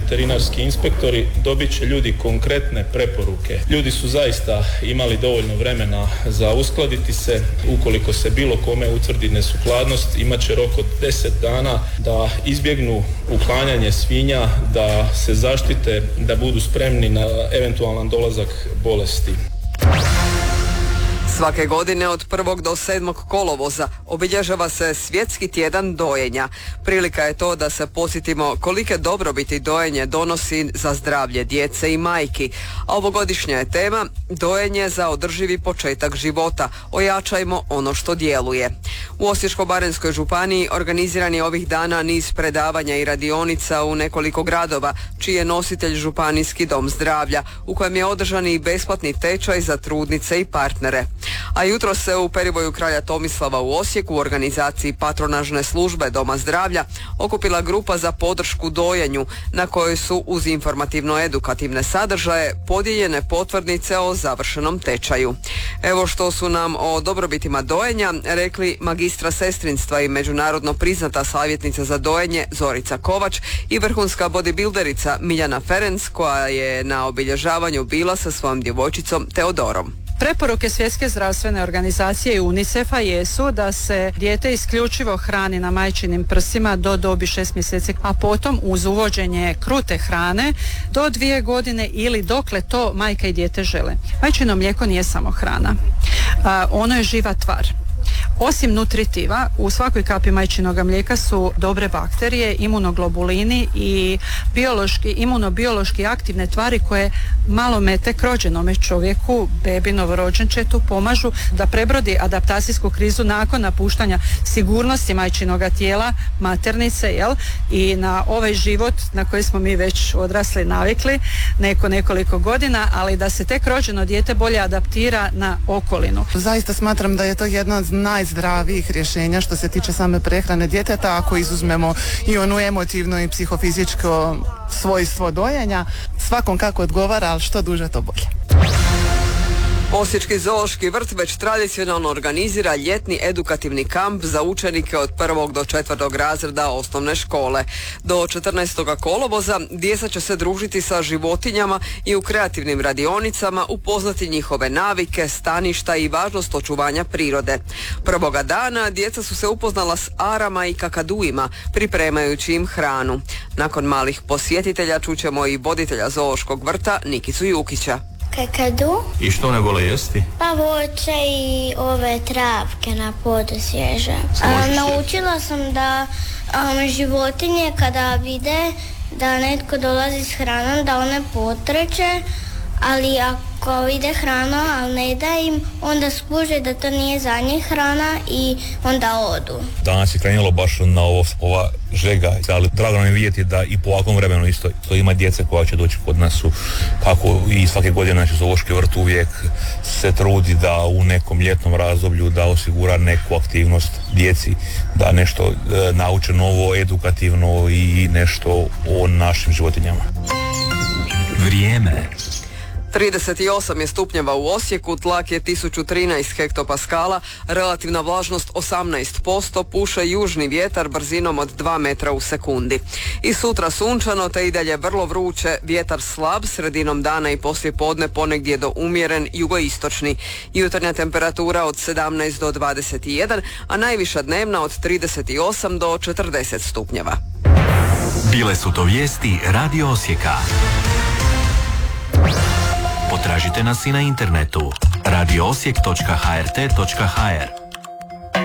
veterinarski inspektori, dobit će ljudi konkretne preporuke. Ljudi su zaista imali dovoljno vremena za uskladiti se. Ukoliko se bilo kome utvrdi nesukladnost, imat će rok od 10 dana da izbjegnu uklanjanje svinja, da se zaštite, da budu spremni na eventualan dolazak bolesti. Svake godine od 1. do 7. kolovoza obilježava se Svjetski tjedan dojenja. Prilika je to da se podsjetimo kolike dobrobiti dojenje donosi za zdravlje djece i majki. A ovogodišnja je tema dojenje za održivi početak života. Ojačajmo ono što djeluje. U Osječko-baranjskoj županiji organiziran je ovih dana niz predavanja i radionica u nekoliko gradova, čiji je nositelj Županijski dom zdravlja, u kojem je održan i besplatni tečaj za trudnice i partnere. A jutro se u perivoju Kralja Tomislava u Osijeku u organizaciji patronažne službe Doma zdravlja okupila grupa za podršku dojenju, na kojoj su uz informativno-edukativne sadržaje podijeljene potvrdnice o završenom tečaju. Evo što su nam o dobrobitima dojenja rekli magistra sestrinstva i međunarodno priznata savjetnica za dojenje Zorica Kovač i vrhunska bodybuilderica Miljana Ferenc, koja je na obilježavanju bila sa svojom djevojčicom Teodorom. Preporuke Svjetske zdravstvene organizacije i UNICEF-a jesu da se dijete isključivo hrani na majčinim prsima do dobi 6 mjeseci, a potom uz uvođenje krute hrane do 2 godine ili dokle to majka i dijete žele. Majčino mlijeko nije samo hrana, ono je živa tvar. Osim nutritiva, u svakoj kapi majčinoga mlijeka su dobre bakterije, imunoglobulini i imunobiološki aktivne tvari koje malome tek rođenome čovjeku, bebi, novorođenčetu pomažu da prebrodi adaptacijsku krizu nakon napuštanja sigurnosti majčinoga tijela, maternice, i na ovaj život na koji smo mi već odrasli navikli nekoliko godina, ali da se tek rođeno dijete bolje adaptira na okolinu. Zaista smatram da je to jedno od najzdravijih rješenja što se tiče same prehrane djeteta, ako izuzmemo i onu emotivno i psihofizičko svojstvo dojenja. Svakom kako odgovara, ali što duže to bolje. Osječki zoološki vrt već tradicionalno organizira ljetni edukativni kamp za učenike od 1. do 4. razreda osnovne škole. Do 14. kolovoza djeca će se družiti sa životinjama i u kreativnim radionicama upoznati njihove navike, staništa i važnost očuvanja prirode. Prvoga dana djeca su se upoznala s arama i kakaduima, pripremajući im hranu. Nakon malih posjetitelja čućemo i voditelja zoološkog vrta Nikicu Jukića. Kakadu. I što one vole jesti? Pa voće i ove travke na podu svježe. Naučila sam da životinje kada vide da netko dolazi s hranom, da one potreće, ali ako vide hranu, ali ne da im, onda skuže da to nije za njih hrana i onda odu. Danas je krenulo baš na ova žega, ali drago nam je vidjeti da i po ovakvom vremenu isto ima djece koja će doći kod nas, kako i svake godine naš zoološki vrt uvijek se trudi da u nekom ljetnom razdoblju da osigura neku aktivnost djeci, da nešto nauče novo, edukativno i nešto o našim životinjama. Vrijeme. 38 je stupnjeva u Osijeku, tlak je 1013 hektopaskala, relativna vlažnost 18%, puše južni vjetar brzinom od 2 metra u sekundi. I sutra sunčano te i dalje vrlo vruće, vjetar slab, sredinom dana i poslije podne ponegdje do umjeren jugoistočni. Jutarnja temperatura od 17 do 21, a najviša dnevna od 38 do 40 stupnjeva. Bile su to vijesti Radio Osijeka. Potražite nas i na internetu radioosijek.hrt.hr.